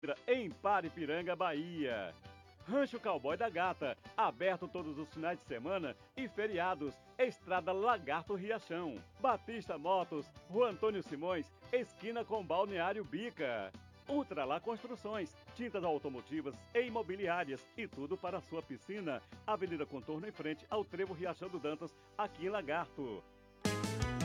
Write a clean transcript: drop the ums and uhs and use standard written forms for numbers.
em Paripiranga, Bahia. Rancho Cowboy da Gata, aberto todos os finais de semana e feriados. Estrada Lagarto Riachão. Batista Motos, Rua Antônio Simões, esquina com Balneário Bica. Ultralá Construções, tintas automotivas e imobiliárias e tudo para a sua piscina. Avenida Contorno em frente ao Trevo Riachão do Dantas, aqui em Lagarto.